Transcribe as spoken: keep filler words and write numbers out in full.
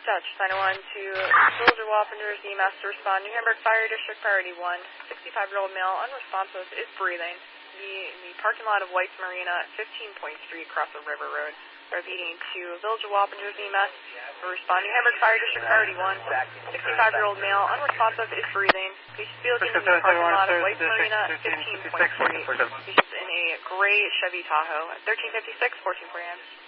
Dutch, nine oh one to Village of Wappingers, E M S to respond. New Hamburg Fire District Priority one, sixty-five-year-old male, unresponsive, is breathing. The, the parking lot of White's Marina at fifteen Point Street, across the River Road. Repeating to Village of Wappingers, E M S to respond. New Hamburg Fire District Priority one, sixty-five-year-old male, unresponsive, is breathing. Patient field in the parking lot of White's Marina at fifteen Point Street. Patient's in a gray Chevy Tahoe at thirteen fifty-six, fourteen forty-nine.